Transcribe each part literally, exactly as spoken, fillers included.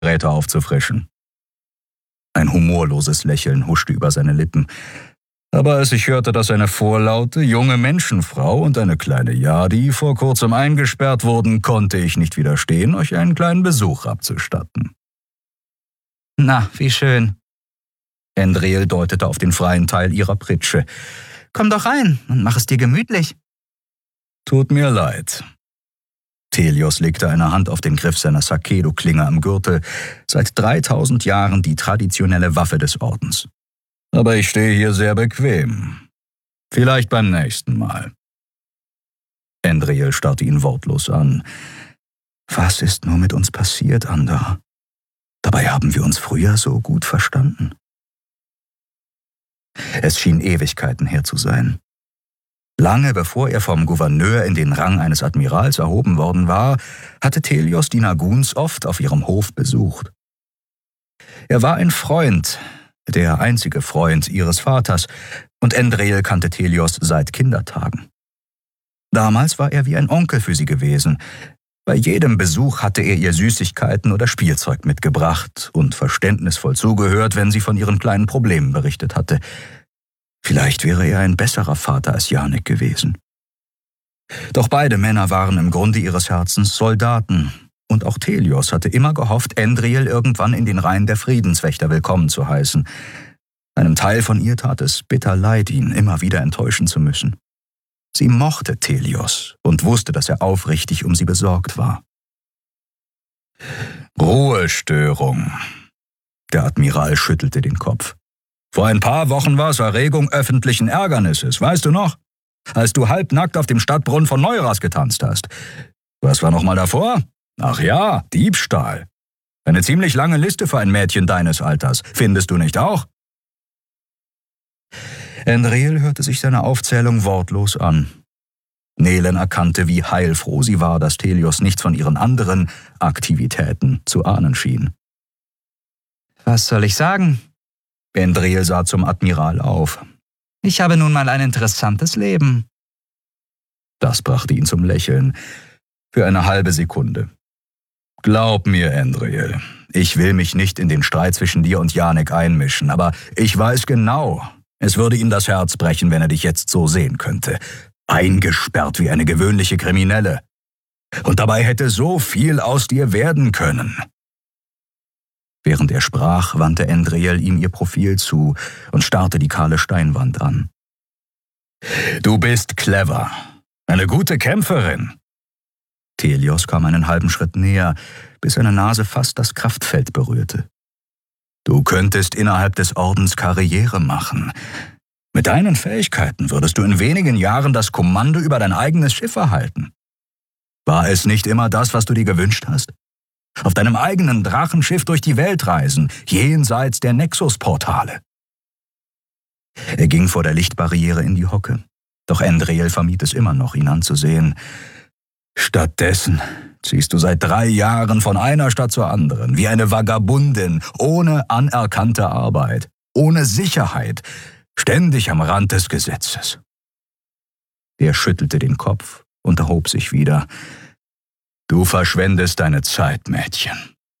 Räte aufzufrischen. Ein humorloses Lächeln huschte über seine Lippen. Aber als ich hörte, dass eine vorlaute, junge Menschenfrau und eine kleine Yadi vor kurzem eingesperrt wurden, konnte ich nicht widerstehen, euch einen kleinen Besuch abzustatten. Na, wie schön. Endril deutete auf den freien Teil ihrer Pritsche. Komm doch rein und mach es dir gemütlich. Tut mir leid. Telios legte eine Hand auf den Griff seiner Sakedo-Klinge am Gürtel, seit dreitausend Jahren die traditionelle Waffe des Ordens. Aber ich stehe hier sehr bequem. Vielleicht beim nächsten Mal. Endril starrte ihn wortlos an. Was ist nur mit uns passiert, Andar? Dabei haben wir uns früher so gut verstanden. Es schien Ewigkeiten her zu sein. Lange bevor er vom Gouverneur in den Rang eines Admirals erhoben worden war, hatte Telios die Naguns oft auf ihrem Hof besucht. Er war ein Freund, der einzige Freund ihres Vaters, und Endril kannte Telios seit Kindertagen. Damals war er wie ein Onkel für sie gewesen. Bei jedem Besuch hatte er ihr Süßigkeiten oder Spielzeug mitgebracht und verständnisvoll zugehört, wenn sie von ihren kleinen Problemen berichtet hatte. Vielleicht wäre er ein besserer Vater als Janek gewesen. Doch beide Männer waren im Grunde ihres Herzens Soldaten, und auch Telios hatte immer gehofft, Endril irgendwann in den Reihen der Friedenswächter willkommen zu heißen. Einem Teil von ihr tat es bitter leid, ihn immer wieder enttäuschen zu müssen. Sie mochte Telios und wusste, dass er aufrichtig um sie besorgt war. Ruhestörung. Der Admiral schüttelte den Kopf. Vor ein paar Wochen war es Erregung öffentlichen Ärgernisses, weißt du noch? Als du halbnackt auf dem Stadtbrunnen von Neuras getanzt hast. Was war noch mal davor? Ach ja, Diebstahl. Eine ziemlich lange Liste für ein Mädchen deines Alters, findest du nicht auch? Endril hörte sich seine Aufzählung wortlos an. Nelen erkannte, wie heilfroh sie war, dass Telios nichts von ihren anderen Aktivitäten zu ahnen schien. Was soll ich sagen? Endril sah zum Admiral auf. Ich habe nun mal ein interessantes Leben. Das brachte ihn zum Lächeln. Für eine halbe Sekunde. Glaub mir, Endril, ich will mich nicht in den Streit zwischen dir und Janek einmischen, aber ich weiß genau, es würde ihm das Herz brechen, wenn er dich jetzt so sehen könnte. Eingesperrt wie eine gewöhnliche Kriminelle. Und dabei hätte so viel aus dir werden können. Während er sprach, wandte Endril ihm ihr Profil zu und starrte die kahle Steinwand an. Du bist clever, eine gute Kämpferin. Telios kam einen halben Schritt näher, bis seine Nase fast das Kraftfeld berührte. Du könntest innerhalb des Ordens Karriere machen. Mit deinen Fähigkeiten würdest du in wenigen Jahren das Kommando über dein eigenes Schiff erhalten. War es nicht immer das, was du dir gewünscht hast? Auf deinem eigenen Drachenschiff durch die Welt reisen, jenseits der Nexus-Portale. Er ging vor der Lichtbarriere in die Hocke, doch Endril vermied es immer noch, ihn anzusehen. Stattdessen ziehst du seit drei Jahren von einer Stadt zur anderen, wie eine Vagabundin, ohne anerkannte Arbeit, ohne Sicherheit, ständig am Rand des Gesetzes. Er schüttelte den Kopf und erhob sich wieder. Du verschwendest deine Zeit, Mädchen.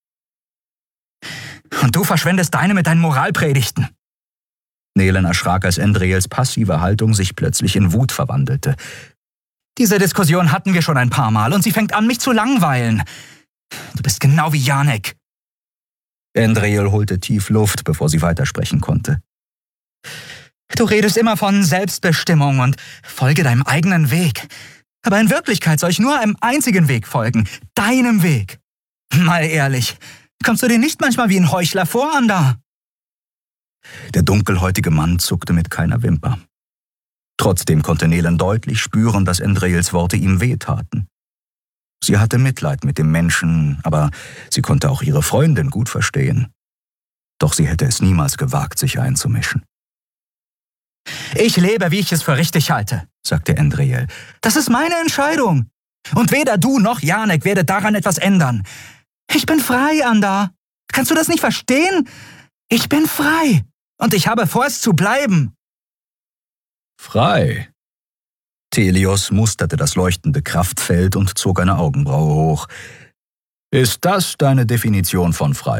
Und du verschwendest deine mit deinen Moralpredigten. Nelen erschrak, als Endrils passive Haltung sich plötzlich in Wut verwandelte. Diese Diskussion hatten wir schon ein paar Mal und sie fängt an, mich zu langweilen. Du bist genau wie Janek. Endril holte tief Luft, bevor sie weitersprechen konnte. Du redest immer von Selbstbestimmung und folge deinem eigenen Weg. Aber in Wirklichkeit soll ich nur einem einzigen Weg folgen, deinem Weg. Mal ehrlich, kommst du dir nicht manchmal wie ein Heuchler vor, Andar? Der dunkelhäutige Mann zuckte mit keiner Wimper. Trotzdem konnte Nelen deutlich spüren, dass Endrils Worte ihm wehtaten. Sie hatte Mitleid mit dem Menschen, aber sie konnte auch ihre Freundin gut verstehen. Doch sie hätte es niemals gewagt, sich einzumischen. Ich lebe, wie ich es für richtig halte, sagte Endril. Das ist meine Entscheidung. Und weder du noch Janek werde daran etwas ändern. Ich bin frei, Andar. Kannst du das nicht verstehen? Ich bin frei. Und ich habe vor, es zu bleiben. Frei? Telios musterte das leuchtende Kraftfeld und zog eine Augenbraue hoch. Ist das deine Definition von Freiheit?